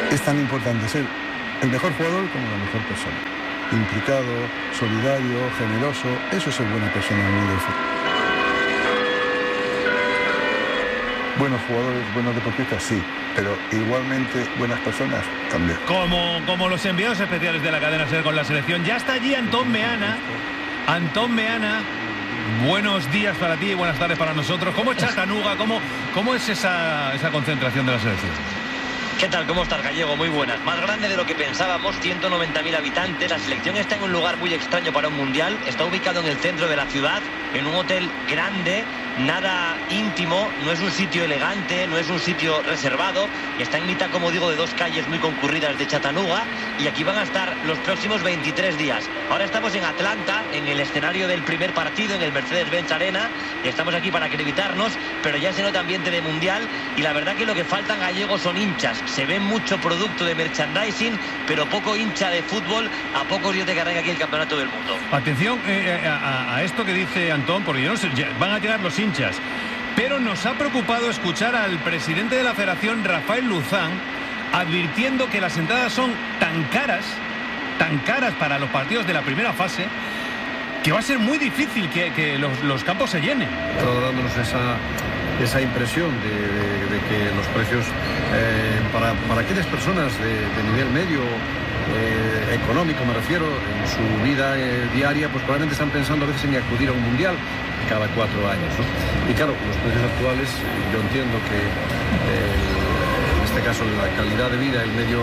Es tan importante ser el mejor jugador como la mejor persona. Implicado, solidario, generoso, eso es ser buena persona en el mundo del fútbol. Buenos jugadores, buenos deportistas, sí, pero igualmente buenas personas también. Como los enviados especiales de la cadena SER con la selección. Ya está allí Antón Meana. Antón Meana, buenos días para ti y buenas tardes para nosotros. ¿Cómo es Chattanooga? ¿Cómo es esa concentración de la selección? ¿Qué tal? ¿Cómo estás, Gallego? Muy buenas. Más grande de lo que pensábamos, 190.000 habitantes. La selección está en un lugar muy extraño para un mundial. Está ubicado en el centro de la ciudad, en un hotel grande, nada íntimo. No es un sitio elegante, no es un sitio reservado. Está en mitad, como digo, de dos calles muy concurridas de Chattanooga. Y aquí van a estar los próximos 23 días. Ahora estamos en Atlanta, en el escenario del primer partido, en el Mercedes-Benz Arena. Estamos aquí para acreditarnos, pero ya se nota ambiente de mundial. Y la verdad que lo que faltan, Gallegos, son hinchas. Se ve mucho producto de merchandising, pero poco hincha de fútbol. A pocos días de que arranque aquí el campeonato del mundo. Atención a esto que dice Antón, porque yo no sé, van a llegar los hinchas. Pero nos ha preocupado escuchar al presidente de la Federación, Rafael Luzán, advirtiendo que las entradas son tan caras para los partidos de la primera fase, que va a ser muy difícil que los campos se llenen. Todo dándonos esa impresión de que los precios para aquellas personas de nivel medio, económico me refiero, en su vida diaria, pues probablemente están pensando a veces en acudir a un mundial cada 4 años, ¿no? Y claro, los precios actuales, yo entiendo que en este caso la calidad de vida, el medio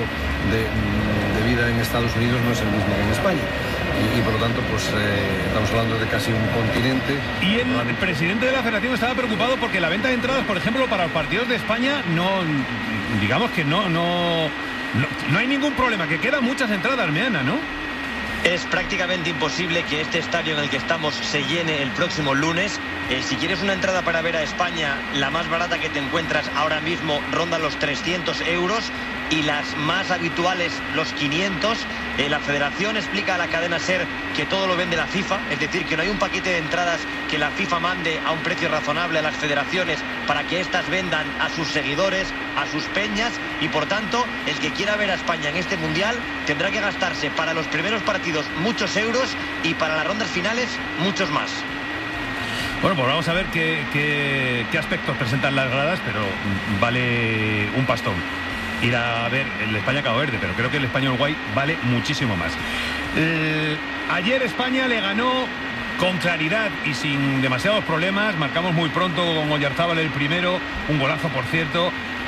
de vida en Estados Unidos no es el mismo que en España. Y por lo tanto, pues estamos hablando de casi un continente. Y el presidente de la Federación estaba preocupado porque la venta de entradas, por ejemplo, para los partidos de España, digamos que no hay ningún problema, que quedan muchas entradas, Meana, ¿no? Es prácticamente imposible que este estadio en el que estamos se llene el próximo lunes. Si quieres una entrada para ver a España, la más barata que te encuentras ahora mismo ronda los 300 euros y las más habituales los 500. La Federación explica a la cadena SER que todo lo vende la FIFA, es decir, que no hay un paquete de entradas que la FIFA mande a un precio razonable a las federaciones para que éstas vendan a sus seguidores, a sus peñas, y por tanto el que quiera ver a España en este mundial tendrá que gastarse para los primeros partidos muchos euros y para las rondas finales muchos más. Bueno, pues vamos a ver qué aspectos presentan las gradas, pero vale un pastón ir a ver el España-Cabo Verde, pero creo que el España-Uruguay vale muchísimo más. Ayer España le ganó con claridad y sin demasiados problemas. Marcamos muy pronto con Oyarzábal el primero, un golazo por cierto,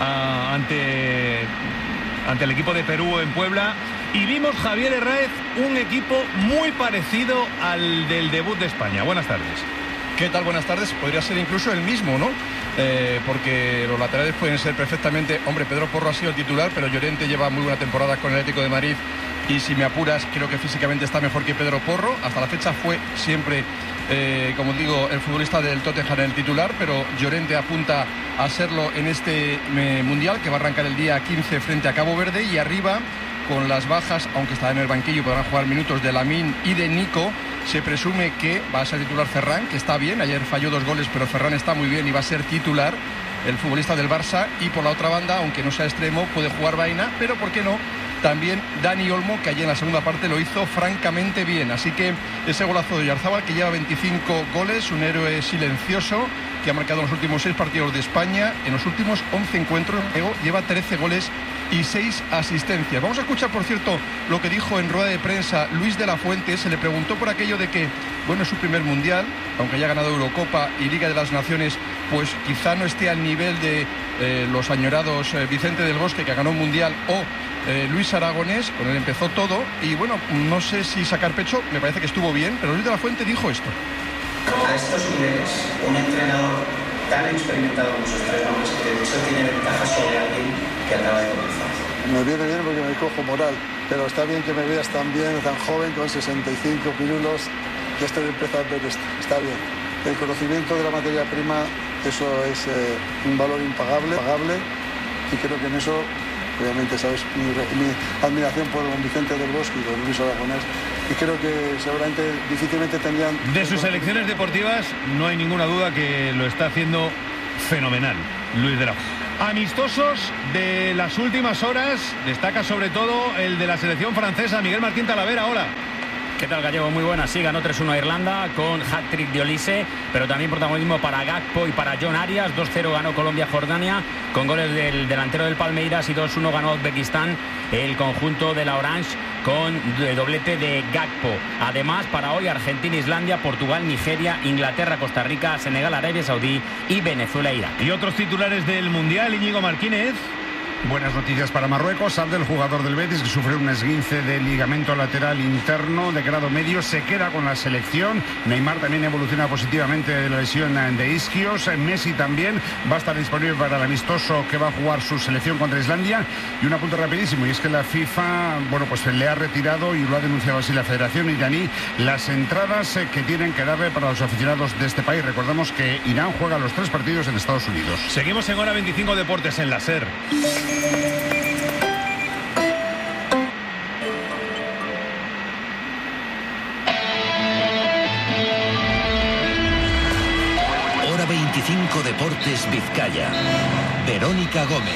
ante el equipo de Perú en Puebla. Y vimos, Javier Herráez, un equipo muy parecido al del debut de España. Buenas tardes. ¿Qué tal? Buenas tardes. Podría ser incluso el mismo, ¿no? Porque los laterales pueden ser perfectamente... Hombre, Pedro Porro ha sido el titular, pero Llorente lleva muy buena temporada con el Atlético de Madrid y si me apuras, creo que físicamente está mejor que Pedro Porro. Hasta la fecha fue siempre, como digo, el futbolista del Tottenham el titular, pero Llorente apunta a serlo en este Mundial, que va a arrancar el día 15 frente a Cabo Verde, y arriba, con las bajas, aunque está en el banquillo, podrán jugar minutos de Lamine y de Nico. Se presume que va a ser titular Ferran, que está bien, ayer falló 2 goles, pero Ferran está muy bien y va a ser titular, el futbolista del Barça. Y por la otra banda, aunque no sea extremo, puede jugar Baena, pero ¿por qué no? También Dani Olmo, que ayer en la segunda parte lo hizo francamente bien. Así que ese golazo de Oyarzábal, que lleva 25 goles, un héroe silencioso, que ha marcado en los últimos 6 partidos de España, en los últimos 11 encuentros, lleva 13 goles y 6 asistencias. Vamos a escuchar, por cierto, lo que dijo en rueda de prensa Luis de la Fuente. Se le preguntó por aquello de que, bueno, es su primer mundial, aunque haya ganado Eurocopa y Liga de las Naciones, pues quizá no esté al nivel de los añorados Vicente del Bosque, que ganó un mundial, o Luis Aragonés. Con él empezó todo y bueno, no sé si sacar pecho, me parece que estuvo bien, pero Luis de la Fuente dijo esto. A estos niveles, un entrenador tan experimentado como sus 3 nombres, que de hecho tiene ventaja sobre alguien que acaba de comenzar. Me viene bien porque me cojo moral, pero está bien que me veas tan bien, tan joven, con 65 pirulos, que estoy empezando en esto. Está bien. El conocimiento de la materia prima, eso es un valor impagable, y creo que en eso, obviamente, sabes, mi admiración por don Vicente del Bosque y don Luis Aragonés, y creo que seguramente difícilmente tendrían... De sus elecciones deportivas no hay ninguna duda que lo está haciendo fenomenal Luis de la Fuente. Amistosos de las últimas horas, destaca sobre todo el de la selección francesa. Miguel Martín Talavera, hola. ¿Qué tal, Gallego? Muy buena. Sí, ganó 3-1 a Irlanda con hat-trick de Olise, pero también protagonismo para Gakpo y para John Arias. 2-0 ganó Colombia-Jordania con goles del delantero del Palmeiras y 2-1 ganó Uzbekistán el conjunto de la Orange con doblete de Gakpo. Además, para hoy Argentina-Islandia, Portugal-Nigeria, Inglaterra-Costa Rica, Senegal-Arabia Saudí y Venezuela-Irak. Y otros titulares del Mundial, Íñigo Martínez. Buenas noticias para Marruecos. Abdel, jugador del Betis, que sufrió un esguince de ligamento lateral interno de grado medio, se queda con la selección. Neymar también evoluciona positivamente de la lesión de isquios. Messi también va a estar disponible para el amistoso que va a jugar su selección contra Islandia. Y un apunte rapidísimo, y es que la FIFA, pues le ha retirado, y lo ha denunciado así la Federación iraní, las entradas que tienen que darle para los aficionados de este país. Recordamos que Irán juega los 3 partidos en Estados Unidos. Seguimos en Hora 25 Deportes en la SER. Hora 25 Deportes Vizcaya. Verónica Gómez.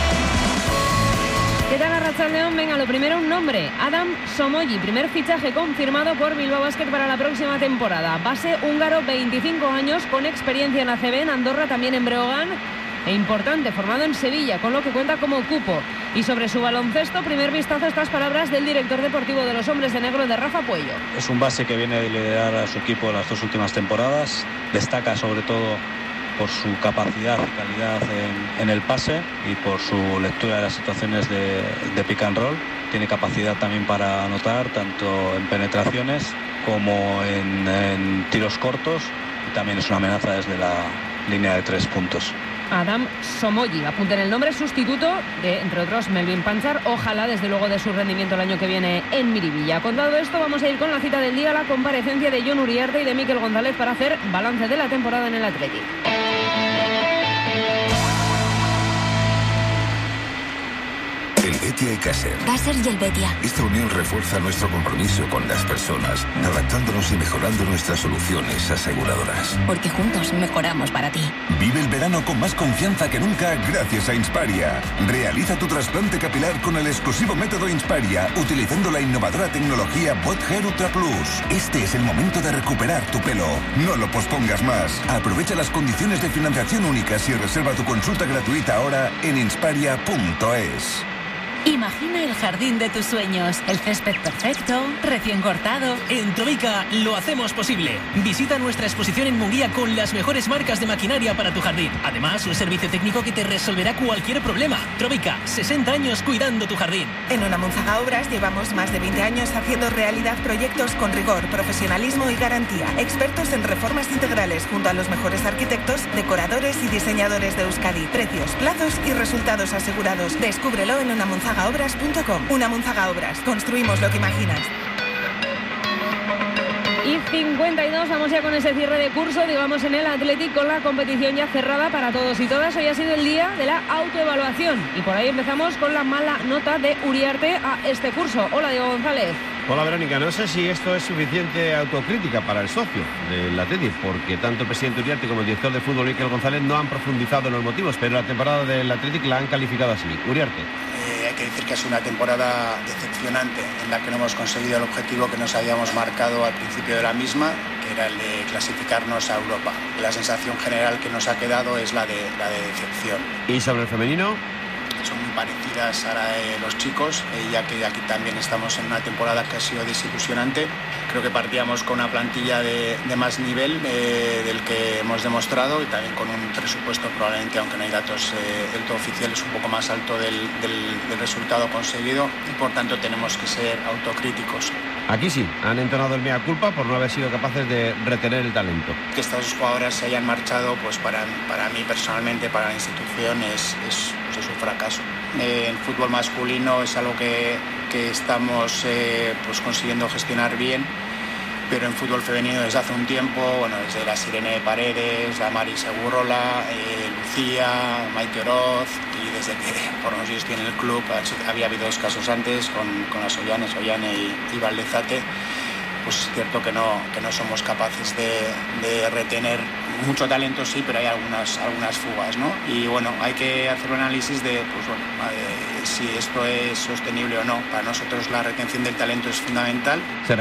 ¿Qué tal, Arratsaldeon? Venga, lo primero, un nombre. Adam Somoyi, primer fichaje confirmado por Bilbao Basket para la próxima temporada. Base húngaro, 25 años, con experiencia en ACB, en Andorra, también en Breogán. E importante, formado en Sevilla, con lo que cuenta como cupo. Y sobre su baloncesto, primer vistazo a estas palabras del director deportivo de los Hombres de Negro, de Rafa Puello. Es un base que viene de liderar a su equipo las 2 últimas temporadas. Destaca sobre todo por su capacidad y calidad en el pase y por su lectura de las situaciones de pick and roll. Tiene capacidad también para anotar, tanto en penetraciones como en tiros cortos. Y también es una amenaza desde la línea de 3 puntos. Adam Somoyi, apunten el nombre, sustituto de, entre otros, Melvin Panchar. Ojalá, desde luego, de su rendimiento el año que viene en Miribilla. Contado esto, vamos a ir con la cita del día, la comparecencia de Jon Uriarte y de Mikel González para hacer balance de la temporada en el Athletic. El Betia y Caser. Caser y el Betia. Esta unión refuerza nuestro compromiso con las personas, adaptándonos y mejorando nuestras soluciones aseguradoras. Porque juntos mejoramos para ti. Vive el verano con más confianza que nunca gracias a Insparia. Realiza tu trasplante capilar con el exclusivo método Insparia, utilizando la innovadora tecnología Bot Hair Ultra Plus. Este es el momento de recuperar tu pelo. No lo pospongas más. Aprovecha las condiciones de financiación únicas y reserva tu consulta gratuita ahora en insparia.es. Imagina el jardín de tus sueños, el césped perfecto, recién cortado. En Troika lo hacemos posible. Visita nuestra exposición en Munguía con las mejores marcas de maquinaria para tu jardín. Además, un servicio técnico que te resolverá cualquier problema. Troika, 60 años cuidando tu jardín. En Unamunzaga Obras llevamos más de 20 años haciendo realidad proyectos con rigor, profesionalismo y garantía. Expertos en reformas integrales junto a los mejores arquitectos, decoradores y diseñadores de Euskadi. Precios, plazos y resultados asegurados. Descúbrelo en unamunzagaobras.com. Unamunzaga Obras. Construimos lo que imaginas. Y 52, vamos ya con ese cierre de curso, digamos, en el Athletic, con la competición ya cerrada para todos y todas. Hoy ha sido el día de la autoevaluación y por ahí empezamos con la mala nota de Uriarte a este curso. Hola, Diego González. Hola, Verónica. No sé si esto es suficiente autocrítica para el socio del Athletic, porque tanto el presidente Uriarte como el director de fútbol, Mikel González, no han profundizado en los motivos, pero la temporada del Athletic la han calificado así. Uriarte. Hay que decir que es una temporada decepcionante en la que no hemos conseguido el objetivo que nos habíamos marcado al principio de la misma, que era el de clasificarnos a Europa. La sensación general que nos ha quedado es la de decepción. ¿Y sobre el femenino? Son muy parecidas a la de los chicos, ya que aquí también estamos en una temporada que ha sido desilusionante. Creo que partíamos con una plantilla de más nivel del que hemos demostrado y también con un presupuesto probablemente, aunque no hay datos del todo oficiales, un poco más alto del resultado conseguido y por tanto tenemos que ser autocríticos. Aquí sí, han entonado el mea culpa por no haber sido capaces de retener el talento. Que estas jugadoras se hayan marchado, pues para mí personalmente, para la institución, es un fracaso. En fútbol masculino es algo que estamos pues consiguiendo gestionar bien, pero en fútbol femenino desde hace un tiempo, bueno, desde la Sirene Paredes, la Mari Segurrola, Lucía, Maite Oroz, y desde que por unos días tiene el club, había habido 2 casos antes con las Ollane y Valdezate, pues es cierto que no somos capaces de retener mucho talento sí, pero hay algunas fugas, ¿no? Y bueno, hay que hacer un análisis de, pues bueno, si esto es sostenible o no. Para nosotros la retención del talento es fundamental.